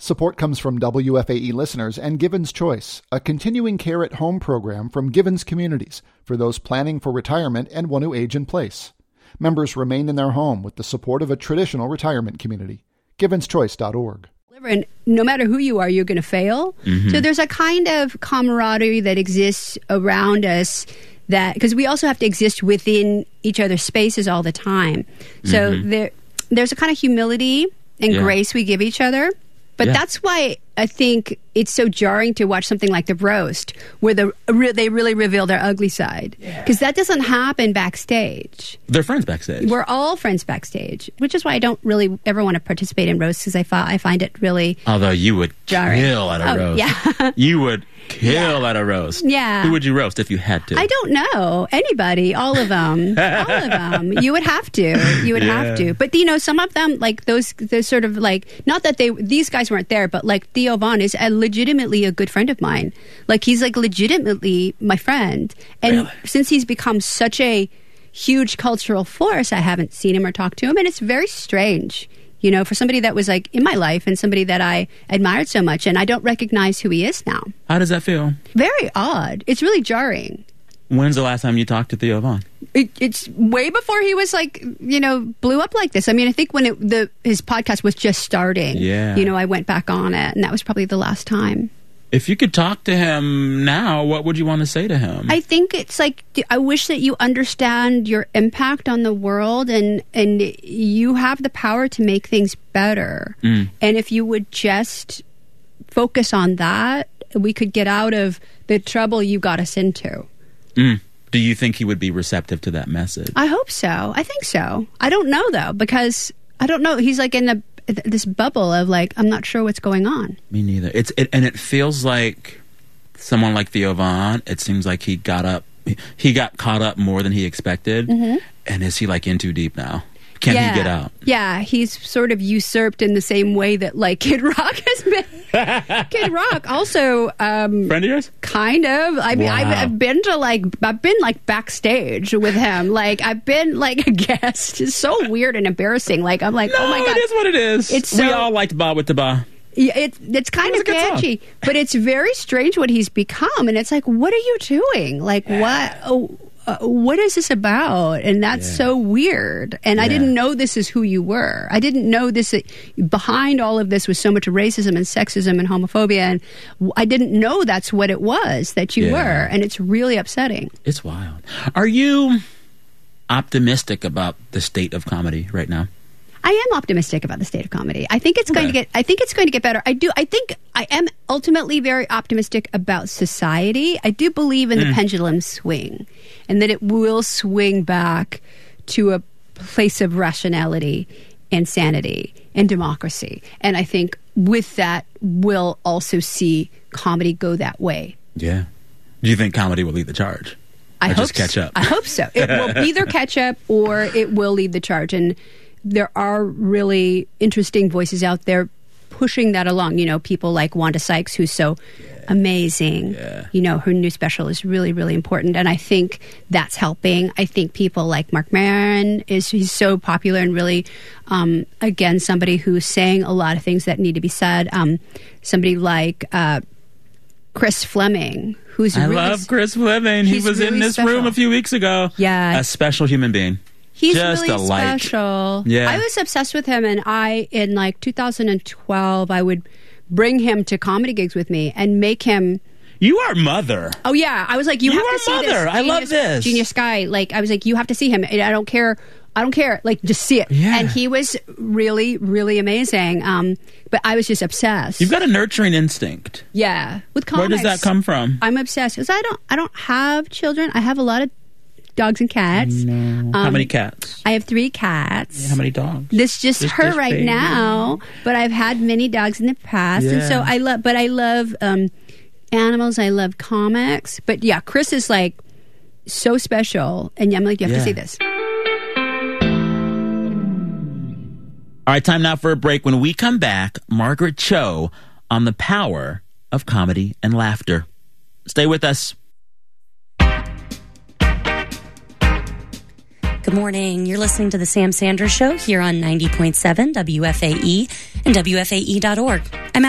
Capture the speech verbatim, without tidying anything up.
Support comes from W F A E listeners and Givens Choice, a continuing care at home program from Givens Communities for those planning for retirement and want to age in place. Members remain in their home with the support of a traditional retirement community. givens choice dot org. And no matter who you are, you're going to fail. Mm-hmm. So there's a kind of camaraderie that exists around us, that because we also have to exist within each other's spaces all the time. So mm-hmm. there, there's a kind of humility and yeah. grace we give each other. But yeah. that's why I think it's so jarring to watch something like The Roast, where the re- they really reveal their ugly side. Because yeah. that doesn't happen backstage. They're friends backstage. We're all friends backstage, which is why I don't really ever want to participate in roasts, because I, fi- I find it really Although you would jarring. kill at a oh, roast. Yeah. You would kill yeah. at a roast. Yeah. Who would you roast if you had to? I don't know. Anybody. All of them. all of them. You would have to. You would yeah. have to. But, you know, some of them, like those, those sort of like, not that they, these guys weren't there, but like Theo Von is a legitimately a good friend of mine. Like, he's like legitimately my friend. And really? Since he's become such a huge cultural force, I haven't seen him or talked to him. And it's very strange. You know, for somebody that was like in my life and somebody that I admired so much, and I don't recognize who he is now. How does that feel? Very odd. It's really jarring. When's the last time you talked to Theo Von? It, it's way before he was like, you know, blew up like this. I mean, I think when it, the his podcast was just starting, yeah. you know, I went back on it, and that was probably the last time. If you could talk to him now, what would you want to say to him? I think it's like, I wish that you understand your impact on the world, and, and you have the power to make things better. Mm. And if you would just focus on that, we could get out of the trouble you got us into. Mm. Do you think he would be receptive to that message? I hope so. I think so. I don't know, though, because I don't know. He's like in a this bubble of like, I'm not sure what's going on. Me neither. It's it, and it feels like someone like Theo Von, it seems like he got up, he got caught up more than he expected. Mm-hmm. And is he like in too deep now? Can yeah. he get out? Yeah, he's sort of usurped in the same way that like Kid Rock has been. Kid Rock also um, friend of yours? Kind of. I mean, wow. I've, I've been to like I've been like backstage with him. Like I've been like a guest. It's so weird and embarrassing. Like I'm like, no, oh my god, it is what it is. It's so, we all liked Ba with the Ba. Yeah, it, it's kind it of catchy, but it's very strange what he's become. And it's like, what are you doing? Like yeah. what? Oh, Uh, what is this about? And that's yeah. so weird. And yeah. I didn't know this is who you were. I didn't know this. Uh, behind all of this was so much racism and sexism and homophobia. And I didn't know that's what it was that you yeah. were. And it's really upsetting. It's wild. Are you optimistic about the state of comedy right now? I am optimistic about the state of comedy. I think it's okay. going to get. I think it's going to get better. I do. I think I am ultimately very optimistic about society. I do believe in mm. the pendulum swing, and that it will swing back to a place of rationality and sanity and democracy. And I think with that, we'll also see comedy go that way. Yeah. Do you think comedy will lead the charge? I or hope just catch so. up. I hope so. It will either catch up or it will lead the charge. And there are really interesting voices out there pushing that along. You know, people like Wanda Sykes, who's so yeah. amazing. Yeah. You know, her new special is really, really important. And I think that's helping. I think people like Marc Maron, is he's so popular and really, um, again, somebody who's saying a lot of things that need to be said. Um, somebody like uh, Chris Fleming, who's I really... I love Chris Fleming. He was really in this special. room a few weeks ago. Yeah. A special human being. He's Just really a light. special. Yeah. I was obsessed with him, and I, in like two thousand twelve, I would bring him to comedy gigs with me and make him... You are Mother. Oh, yeah. I was like, you, you have to see Mother. this. I Genius, love this. Genius Guy. Like, I was like, you have to see him. I don't care. I don't care. Like, just see it. Yeah. And he was really, really amazing. Um, but I was just obsessed. You've got a nurturing instinct. Yeah. With comics. Where does that come from? I'm obsessed. Because I don't, I don't have children. I have a lot of dogs and cats. No. Um, How many cats? I have three cats. Yeah, how many dogs? This just Just her this right baby. now, but I've had many dogs in the past, Yeah. and so I love. But I love um, animals. I love comics. But yeah, Chris is like so special, and I'm like, you have Yeah. to see this. All right, time now for a break. When we come back, Margaret Cho on the power of comedy and laughter. Stay with us. Good morning. You're listening to The Sam Sanders Show here on ninety point seven W F A E and W F A E dot org. I'm